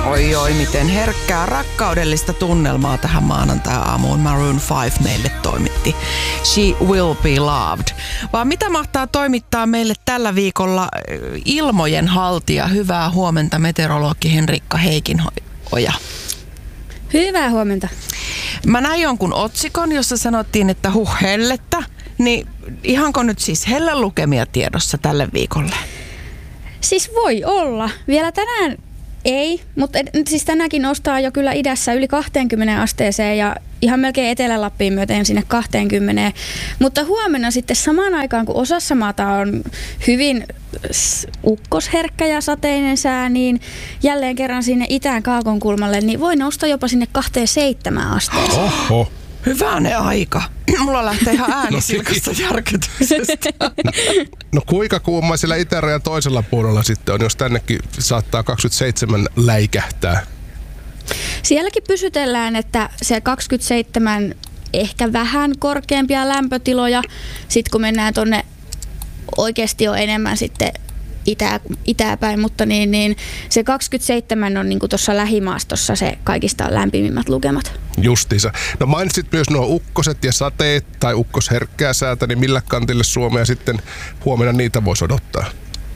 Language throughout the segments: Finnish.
Oi, miten herkkää rakkaudellista tunnelmaa tähän maanantai-aamuun Maroon 5 meille toimitti. She will be loved. Vaan mitä mahtaa toimittaa meille tällä viikolla ilmojen haltija? Hyvää huomenta, meteorologi Henrikka Heikinhoja. Hyvää huomenta. Mä näin jonkun otsikon, jossa sanottiin, että hellettä. Niin ihanko nyt siis hellelukemia tiedossa tälle viikolle? Siis voi olla. Vielä tänään ei, mutta siis tänäänkin nostaa jo kyllä idässä yli 20 asteeseen ja ihan melkein Etelä-Lappiin myöten sinne 20. Mutta huomenna sitten samaan aikaan, kun osassa maata on hyvin ukkosherkkä ja sateinen sää, niin jälleen kerran sinne itään Kaakonkulmalle, niin voi nousta jopa sinne 27 asteeseen. Oho. Hyvänen aika. Mulla lähtee ihan äänisilkasta järkytyksestä. No kuinka kuuma siellä itärajan toisella puolella sitten on, jos tännekin saattaa 27 läikähtää? Sielläkin pysytellään, että se 27 ehkä vähän korkeampia lämpötiloja. Sitten kun mennään tonne oikeasti jo enemmän sitten itäpäin, mutta niin se 27 on niin kuin tuossa lähimaastossa se kaikista lämpimimmät lukemat. Justiinsa. No mainitsit myös nuo ukkoset ja sateet tai ukkosherkkää säätä, niin millä kantille Suomea sitten huomenna niitä voisi odottaa?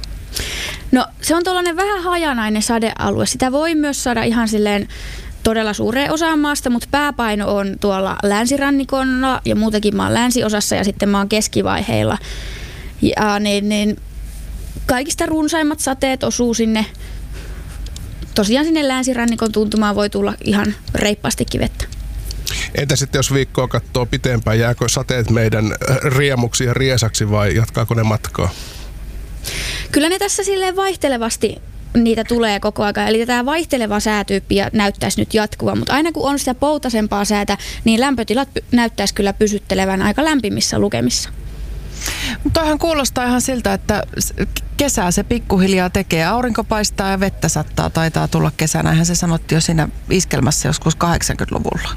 No se on tuollainen vähän hajanainen sadealue. Sitä voi myös saada ihan silleen todella suureen osaan maasta, mutta pääpaino on tuolla länsirannikolla ja muutenkin maan länsiosassa ja sitten maan keskivaiheilla. Ja niin kaikista runsaimmat sateet osuu sinne, tosiaan sinne länsirannikon tuntumaan voi tulla ihan reippaastikin vettä. Entä sitten jos viikkoa katsoo pitempään, jääkö sateet meidän riemuksi ja riesaksi vai jatkaako ne matkaa? Kyllä ne tässä silleen vaihtelevasti niitä tulee koko ajan. Eli tämä vaihteleva säätyyppi näyttäisi nyt jatkuvan, mutta aina kun on sitä poutasempaa säätä, niin lämpötilat näyttäisi kyllä pysyttelevän aika lämpimissä lukemissa. Mutta toihan kuulostaa ihan siltä, että kesää se pikkuhiljaa tekee. Aurinko paistaa ja vettä sattaa, taitaa tulla kesänä. Eihän se sanottiin jo siinä iskelmässä joskus 80-luvulla.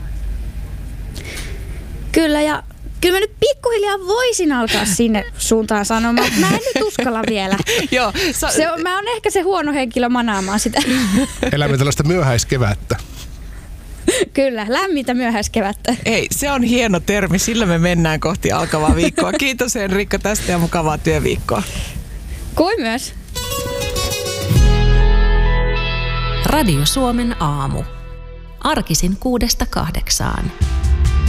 Kyllä, ja kyllä mä nyt pikkuhiljaa voisin alkaa sinne suuntaan sanomaan, mutta mä en nyt uskalla vielä. Joo, mä oon ehkä se huono henkilö manaamaan sitä. Elämme tällaista myöhäiskevättä. Kyllä, lämmintä myöhäiskevättä. Ei, se on hieno termi. Sillä me mennään kohti alkavaa viikkoa. Kiitos Henrikka tästä ja mukavaa työviikkoa. Kuin myös. Radio Suomen aamu. Arkisin 6–8.